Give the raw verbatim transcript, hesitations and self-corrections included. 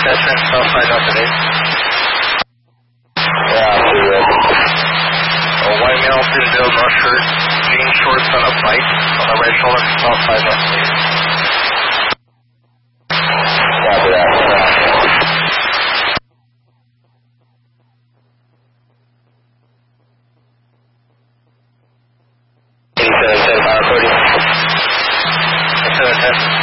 Pedestrian, Southside Delta eight. Yeah, I see that. A white male, thin build, no shirt, jean shorts on a bike on the right shoulder, Southside Delta eight. Copy that. eighty-seven ten, power thirty. eighty-seven ten.